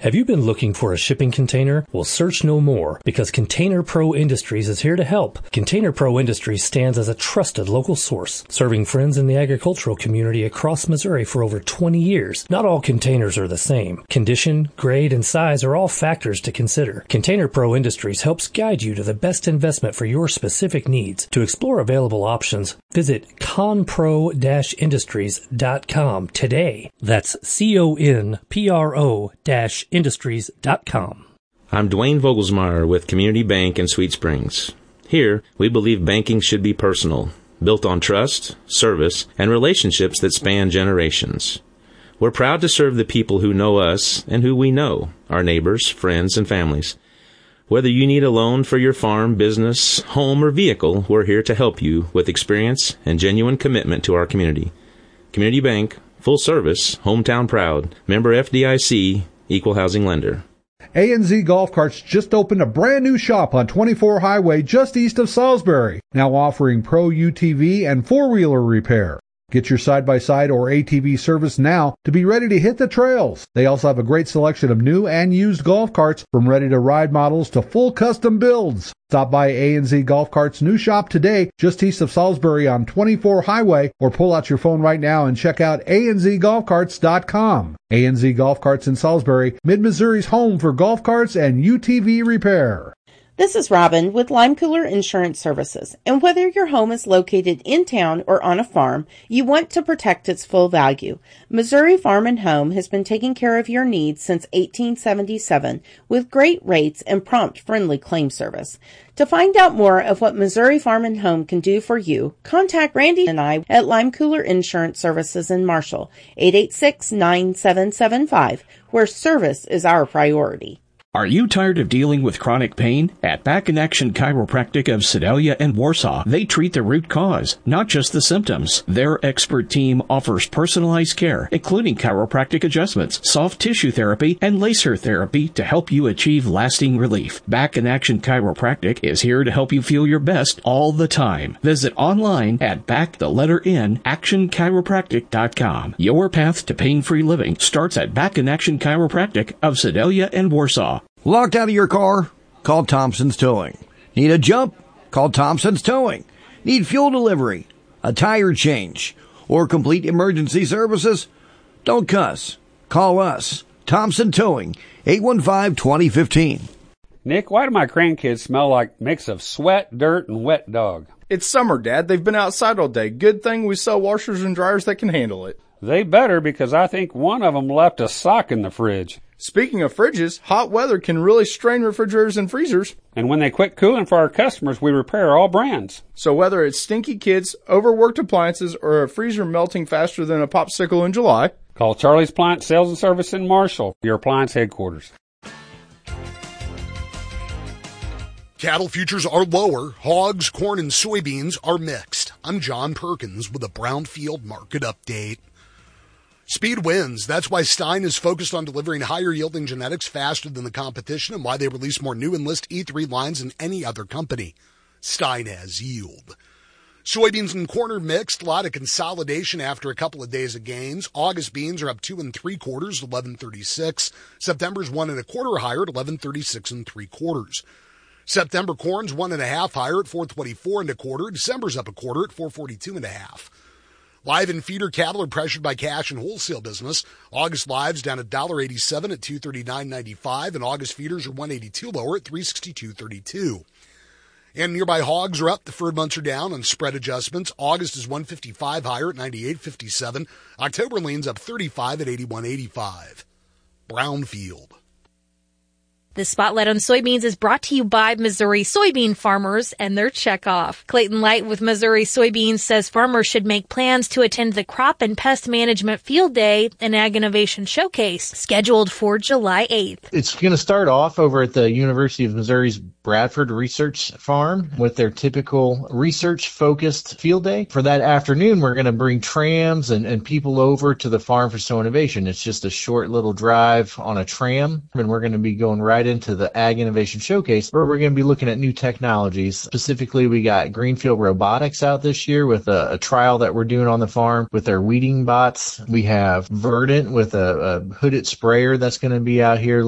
Have you been looking for a shipping container? Well, search no more, because Container Pro Industries is here to help. Container Pro Industries stands as a trusted local source, serving friends in the agricultural community across Missouri for over 20 years. Not all containers are the same. Condition, grade, and size are all factors to consider. Container Pro Industries helps guide you to the best investment for your specific needs. To explore available options, visit conpro-industries.com today. That's CONPRO-industries.com. I'm Dwayne Vogelsmeyer with Community Bank in Sweet Springs. Here, we believe banking should be personal, built on trust, service, and relationships that span generations. We're proud to serve the people who know us and who we know, our neighbors, friends, and families. Whether you need a loan for your farm, business, home, or vehicle, we're here to help you with experience and genuine commitment to our community. Community Bank, full service, hometown proud, member FDIC, equal housing lender. A&Z Golf Carts just opened a brand new shop on 24 Highway just east of Salisbury, now offering Pro UTV and four-wheeler repair. Get your side-by-side or ATV service now to be ready to hit the trails. They also have a great selection of new and used golf carts, from ready-to-ride models to full custom builds. Stop by A&Z Golf Carts' new shop today, just east of Salisbury on 24 Highway, or pull out your phone right now and check out anzgolfcarts.com. A&Z Golf Carts in Salisbury, Mid-Missouri's home for golf carts and UTV repair. This is Robin with Lime Cooler Insurance Services, and whether your home is located in town or on a farm, you want to protect its full value. Missouri Farm and Home has been taking care of your needs since 1877 with great rates and prompt, friendly claim service. To find out more of what Missouri Farm and Home can do for you, contact Randy and I at Lime Cooler Insurance Services in Marshall, 886-9775, where service is our priority. Are you tired of dealing with chronic pain? At Back in Action Chiropractic of Sedalia and Warsaw, they treat the root cause, not just the symptoms. Their expert team offers personalized care, including chiropractic adjustments, soft tissue therapy, and laser therapy to help you achieve lasting relief. Back in Action Chiropractic is here to help you feel your best all the time. Visit online at actionchiropractic.com. Your path to pain-free living starts at Back in Action Chiropractic of Sedalia and Warsaw. Locked out of your car? Call Thompson's Towing. Need a jump? Call Thompson's Towing. Need fuel delivery, a tire change, or complete emergency services? Don't cuss. Call us. Thompson Towing, 815-2015. Nick, why do my grandkids smell like a mix of sweat, dirt, and wet dog? It's summer, Dad. They've been outside all day. Good thing we sell washers and dryers that can handle it. They better, because I think one of them left a sock in the fridge. Speaking of fridges, hot weather can really strain refrigerators and freezers. And when they quit cooling for our customers, we repair all brands. So whether it's stinky kids, overworked appliances, or a freezer melting faster than a popsicle in July, call Charlie's Appliance Sales and Service in Marshall, your appliance headquarters. Cattle futures are lower. Hogs, corn, and soybeans are mixed. I'm John Perkins with a Brownfield market update. Speed wins. That's why Stein is focused on delivering higher-yielding genetics faster than the competition, and why they release more new Enlist E3 lines than any other company. Stein has yield. Soybeans and corn are mixed. A lot of consolidation after a couple of days of gains. August beans are up 2 3/4 at 11.36. September's 1 1/4 higher at 11.36 3/4. September corn's 1 1/2 higher at 4.24 1/4. December's up 1/4 at 4.42 1/2. Live and feeder cattle are pressured by cash and wholesale business. August lives down $1.87 at 239.95, and August feeders are 182 lower at 362.32. And nearby hogs are up. The deferred months are down on spread adjustments. August is 155 higher at 98.57. October leans up 35 at 81.85. Brownfield. The Spotlight on Soybeans is brought to you by Missouri soybean farmers and their checkoff. Clayton Light with Missouri Soybeans says farmers should make plans to attend the Crop and Pest Management Field Day and Ag Innovation Showcase, scheduled for July 8th. It's going to start off over at the University of Missouri's Bradford Research Farm with their typical research-focused field day. For that afternoon, we're going to bring trams and people over to the Farm for Sow Innovation. It's just a short little drive on a tram, and we're going to be going right into the Ag Innovation Showcase, where we're going to be looking at new technologies. Specifically, we got Greenfield Robotics out this year with a trial that we're doing on the farm with their weeding bots. We have Verdant with a hooded sprayer that's going to be out here